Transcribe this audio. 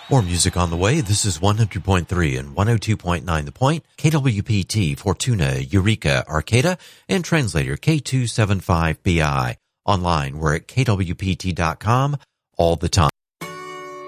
More music on the way. This is 100.3 and 102.9 The Point, KWPT, Fortuna, Eureka, Arcata, and translator K275BI. Online, we're at kwpt.com all the time.